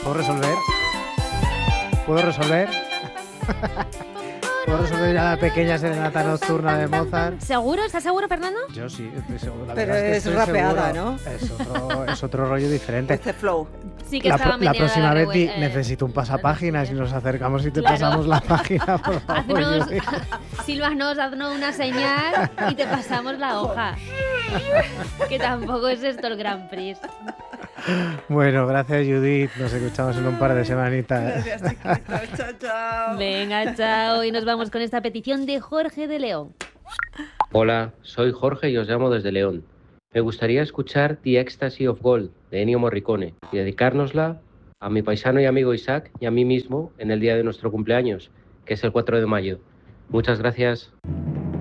¿Puedo resolver? ¿Puedo resolver? ¿Puedo resolver ya la pequeña serenata nocturna de Mozart? ¿Seguro? ¿Estás seguro, Fernando? Yo sí, estoy seguro. La Pero verdad es que estoy rapeada, seguro. ¿no? Es otro rollo diferente. Este flow. Sí que La estaba próxima meneada vez revuelta, necesito un pasapáginas y nos acercamos y te Claro. pasamos la página, por favor. Haznos, Judith. sílvanos, haznos una señal y te pasamos la hoja. Que tampoco es esto el Grand Prix. Bueno, gracias Judith. Nos escuchamos en un par de semanitas. Gracias, chiquito. Chao, chao. Venga, chao. Y nos vamos con esta petición de Jorge de León. Hola, soy Jorge y os llamo desde León. Me gustaría escuchar The Ecstasy of Gold de Ennio Morricone y dedicárnosla a mi paisano y amigo Isaac y a mí mismo en el día de nuestro cumpleaños, que es el 4 de mayo. Muchas gracias.